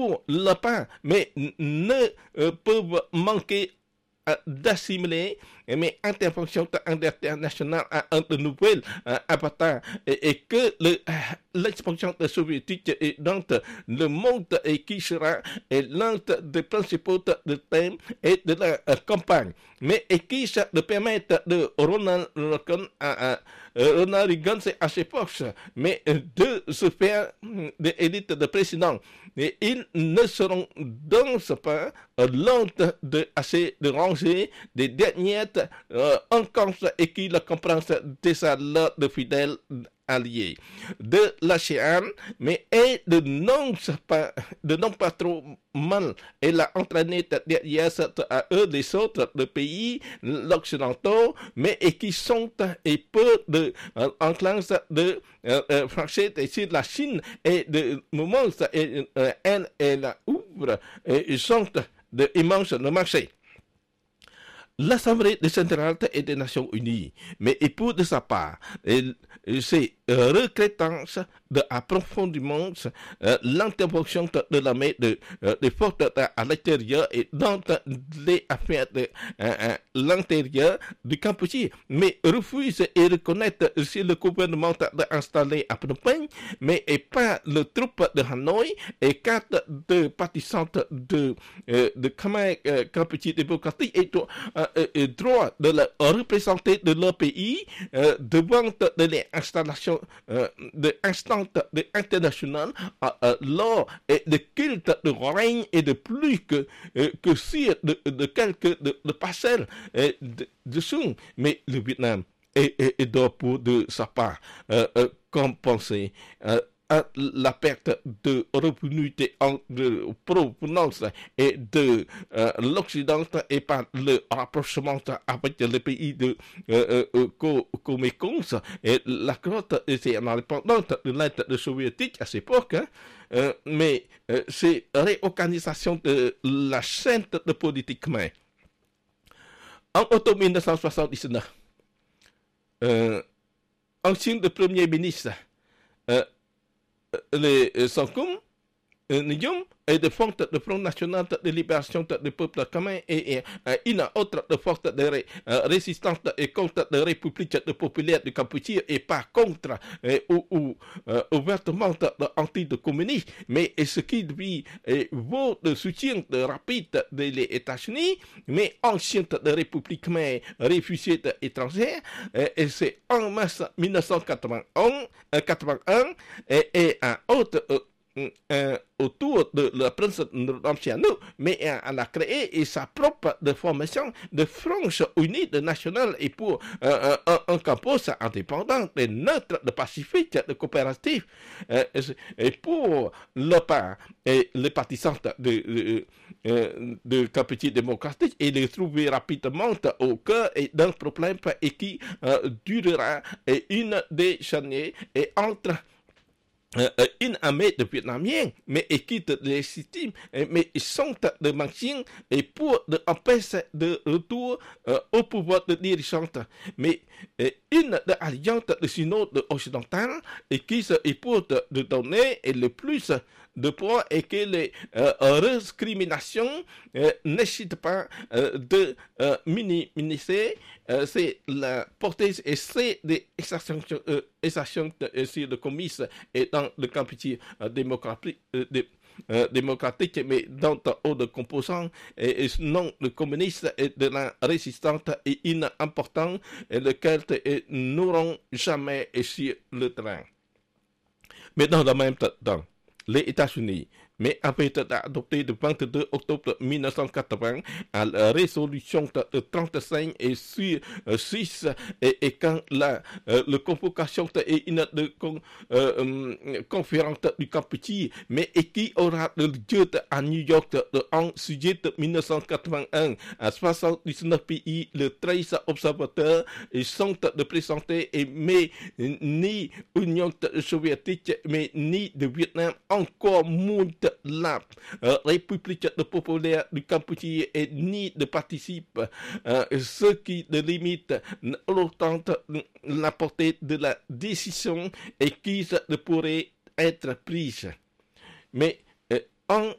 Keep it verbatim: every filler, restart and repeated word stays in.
pour le pain, mais ne euh, peuvent manquer euh, d'assimiler mais intervention internationale à un de nouvelles euh, avatars et, et que le, euh, l'expansion de soviétique est dans le monde et qui sera l'un des principaux de thèmes et de la euh, campagne, mais et qui ça de permettre de Ronald Reagan à, à Ronald Reagan c'est assez proche, mais de se faire des élites de président. Et ils ne seront donc pas l'un de assez de ranger des dernières euh, encore et qui la comprennent déjà là de fidèles alliés de la Chine, mais est de non pas de non pas trop mal et l'a entraîné derrière à eux des autres de pays occidentaux, mais et qui sont et peu de euh, enclins de euh, euh, franchir ici la Chine et de moment et euh, elle elle ouvre et ils sont de immenses le marché. L'Assemblée centrale et des Nations Unies, mais et pour de sa part, c'est regrettant de approfondissement euh, l'intervention de l'armée de, euh, des forces à l'extérieur et dans les affaires de euh, l'intérieur du Cambodge, mais refuse et reconnaître si le gouvernement installé à Phnom Penh, mais et pas le troupe de Hanoï et quatre de partisans de euh, de Khmer euh, Cambodge démocratique et, euh, et droit de la représenter de leur pays euh, devant de les installations euh, de instances de internationales euh, euh, lors et de culte de règne et de plus que euh, que si de, de quelques de, de parcelles euh, de, de son, mais le Vietnam est, est, est d'or pour de sa part euh, euh, compenser euh, à la perte de revenus de provenance et de euh, l'Occident et par le rapprochement avec les pays de euh, euh, Comecons et la grotte c'est indépendante de l'Inde soviétique à cette époque, hein, euh, mais euh, c'est réorganisation de la chaîne de politique khmer. En octobre mille neuf cent soixante-dix-neuf, euh, ancien de premier ministre euh, les Sankum, Nyum et de Front de Front National de Libération du Peuple Khmer et, et euh, une autre de force de ré, euh, résistance et contre la République de populaire du Cambodge et pas contre euh, ou, ou euh, ouvertement anti-communiste, mais ce qui lui euh, vaut le soutien de rapide des États-Unis, mais ancienne de République Khmer réfugiée étrangère, euh, et c'est en mars mille neuf cent quatre-vingt-un, euh, quatre-vingt-un et, et un autre euh, Euh, autour de la princesse Ramsiano, mais elle a créé et sa propre de formation de France Unie de nationale et pour euh, un, un campus indépendant, de neutre, de pacifique, de coopératif, euh, et pour le part et les partisans de, de, de, de Cambodge démocratique et les trouver rapidement au cœur d'un problème et qui euh, durera et une décennie et entre Euh, une armée de Vietnamiens, mais et qui te légitime, mais ils sont de maintien et pour de empêcher de retour euh, au pouvoir de dirigeante. Mais euh, une de alliance de synode occidental et qui se et pour de, de donner et le plus de poids et que les euh, discriminations euh, n'hésitent pas euh, de euh, minimiser euh, c'est la portée et c'est des exactions euh, exactions euh, sur le commis et dans le Cambodge euh, démocratique euh, de, euh, démocratique, mais dans haut de composants et, et non le communiste et de la résistance est une importante et lequel n'auront jamais sur le terrain. Mais dans le même temps, les États-Unis, mais avaient adopté le vingt-deux octobre mille neuf cent quatre-vingts à la résolution de trente-cinq et sur six et, et quand la euh, le convocation est une de con, euh, conférence du Cambodge, mais et qui aura lieu à New York le onze juillet mille neuf cent quatre-vingt-un à soixante-dix-neuf pays, le treize observateurs et sont de présenter et mais ni Union soviétique mais ni de Vietnam, encore moins la euh, République populaire du Cambodge et ni de participe, euh, ce qui limite autant la portée de la décision et qui pourrait être prise. Mais euh, en